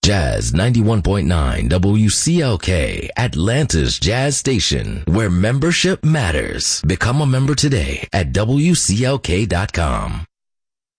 Jazz 91.9 WCLK, Atlanta's Jazz Station, where membership matters. Become a member today at WCLK.com.